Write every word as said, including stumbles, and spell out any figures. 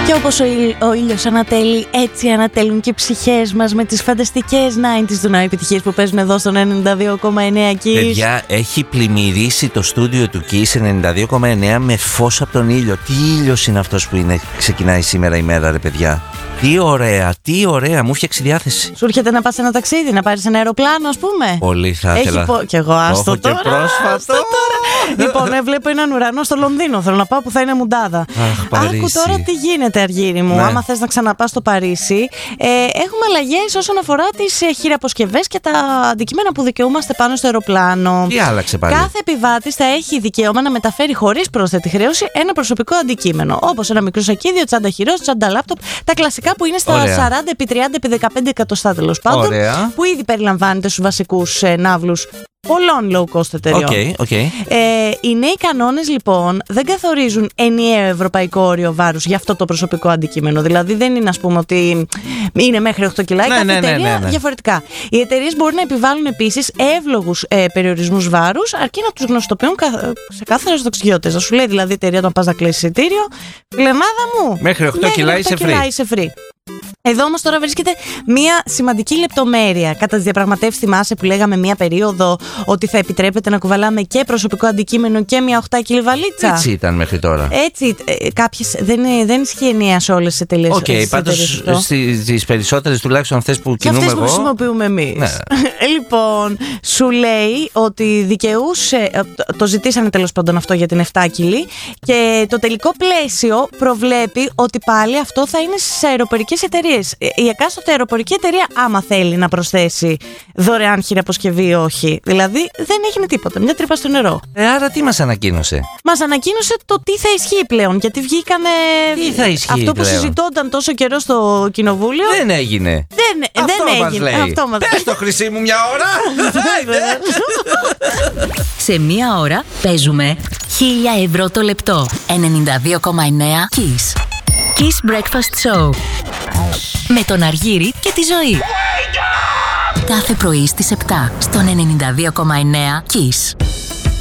Και όπως ο, ήλ, ο ήλιος ανατέλει, έτσι ανατέλουν και οι ψυχές μας με τις φανταστικές ενενήντα του ναού επιτυχίες που παίζουν εδώ στον ενενήντα δύο κόμμα εννέα Kiss. Παιδιά, έχει πλημμυρίσει το στούντιο του Kiss ενενήντα δύο κόμμα εννέα με φως από τον ήλιο. Τι ήλιος είναι αυτός που είναι, ξεκινάει σήμερα η μέρα, ρε παιδιά. Τι ωραία, τι ωραία, μου φτιάξει διάθεση. Σου έρχεται να πας σε ένα ταξίδι, να πάρεις ένα αεροπλάνο, ας πούμε? Πολύ θα ήθελα. Πο... Κι εγώ, άστο τώρα. Και πρόσφατο. Λοιπόν, ε, βλέπω έναν ουρανό στο Λονδίνο. Θέλω να πάω που θα είναι μουντάδα. Αχ, Παρίσι. Άκου τώρα τι γίνεται, Αργύρι μου. Ναι. Άμα θες να ξαναπάς στο Παρίσι, ε, έχουμε αλλαγές όσον αφορά τις ε, χειραποσκευές και τα αντικείμενα που δικαιούμαστε πάνω στο αεροπλάνο. Τι άλλαξε πάλι? Κάθε επιβάτης θα έχει δικαίωμα να μεταφέρει χωρίς πρόσθετη χρέωση ένα προσωπικό αντικείμενο. Όπως ένα μικρό σακίδιο, τσάντα χειρός, τσάντα λάπτοπ. Τα κλασικά που είναι στα Ωραία. σαράντα επί τριάντα επί δεκαπέντε εκατοστά τέλος πάντων. Ωραία. Που ήδη περιλαμβάνεται στους βασικούς ε, ναύλους πολλών low cost εταιριών. Okay, okay. Ε, οι νέοι κανόνες λοιπόν δεν καθορίζουν ενιαίο ευρωπαϊκό όριο βάρους για αυτό το προσωπικό αντικείμενο. Δηλαδή δεν είναι, ας πούμε, ότι είναι μέχρι οκτώ κιλά. Ναι, κάθε ναι, εταιρεία ναι, ναι, ναι. διαφορετικά. Οι εταιρείες μπορούν να επιβάλλουν επίσης εύλογους ε, περιορισμούς βάρους, αρκεί να τους γνωστοποιούν κα, σε κάθε ταξιδιώτες. Να σου λέει δηλαδή η εταιρεία όταν πας να κλείσεις εισιτήριο, φιλενάδα μου, μέχρι οκτώ κιλά είσαι free. είσαι free. Εδώ όμως τώρα βρίσκεται μία σημαντική λεπτομέρεια. Κατά τις διαπραγματεύσεις, θυμάσαι που λέγαμε μία περίοδο ότι θα επιτρέπεται να κουβαλάμε και προσωπικό αντικείμενο και μία οκτώ κιλά βαλίτσα. Έτσι ήταν μέχρι τώρα. Έτσι, ε, κάποιες δεν, δεν ισχύει ενιαία σε όλες τις εταιρείες. Οκ, okay, πάντως στις περισσότερες, τουλάχιστον αυτές που και κινούμε αυτές εγώ. που χρησιμοποιούμε εμείς. Ναι. Λοιπόν, σου λέει ότι δικαιούσε, το ζητήσανε τέλος πάντων αυτό για την επτά κιλά και το τελικό πλαίσιο προβλέπει ότι πάλι αυτό θα είναι στις αεροπορικές εταιρείες. Η εκάστοτε αεροπορική εταιρεία, άμα θέλει να προσθέσει δωρεάν χειραποσκευή ή όχι. Δηλαδή δεν έγινε τίποτα. Μια τρύπα στο νερό. Ε, άρα τι μας ανακοίνωσε? Μας ανακοίνωσε το τι θα ισχύει πλέον. Γιατί βγήκανε. Τι θα ισχύει αυτό που πλέον? συζητώνταν τόσο καιρό στο κοινοβούλιο. Δεν έγινε. Δεν, αυτό δεν μας έγινε. λέει. Αυτό μας Πες το, Χρυσή μου, μια ώρα. Σε μία ώρα παίζουμε χίλια ευρώ το λεπτό. ενενήντα δύο κόμμα εννέα Kiss. Kiss Breakfast Show. Με τον Αργύρη και τη Ζωή. Κάθε πρωί στις επτά στον ενενήντα δύο κόμμα εννέα Kiss.